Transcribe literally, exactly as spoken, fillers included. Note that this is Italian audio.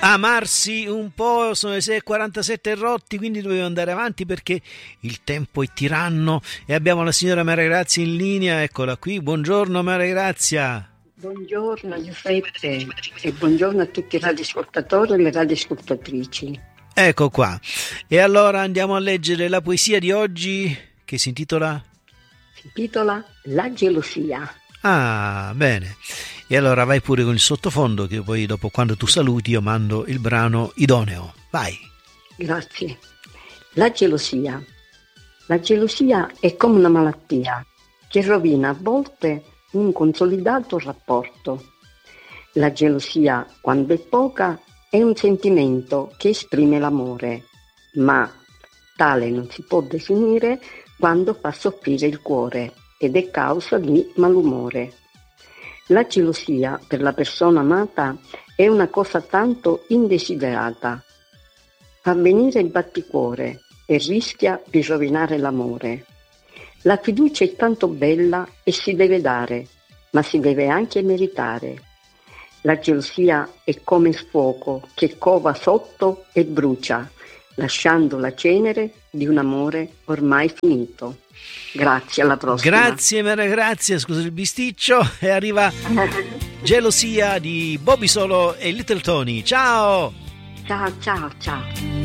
amarsi un po'. Sono le sei e quarantasette rotti, quindi dobbiamo andare avanti perché il tempo è tiranno e abbiamo la signora Maria Grazia in linea. Eccola qui. Buongiorno Maria Grazia. Buongiorno Giuseppe e buongiorno a tutti i radioascoltatori e le radioascoltatrici. Ecco qua. E allora andiamo a leggere la poesia di oggi che si intitola? Si intitola La gelosia. Ah, bene. E allora vai pure con il sottofondo che poi dopo quando tu saluti io mando il brano idoneo. Vai. Grazie. La gelosia. La gelosia è come una malattia che rovina a volte un consolidato rapporto. La gelosia, quando è poca, è un sentimento che esprime l'amore, ma tale non si può definire quando fa soffrire il cuore ed è causa di malumore. La gelosia per la persona amata è una cosa tanto indesiderata. Fa venire il batticuore e rischia di rovinare l'amore. La fiducia è tanto bella e si deve dare, ma si deve anche meritare. La gelosia è come il fuoco che cova sotto e brucia, lasciando la cenere di un amore ormai finito. Grazie, alla prossima. Grazie Maria Grazia, scusa il bisticcio. E arriva Gelosia di Bobby Solo e Little Tony. Ciao! Ciao, ciao, ciao.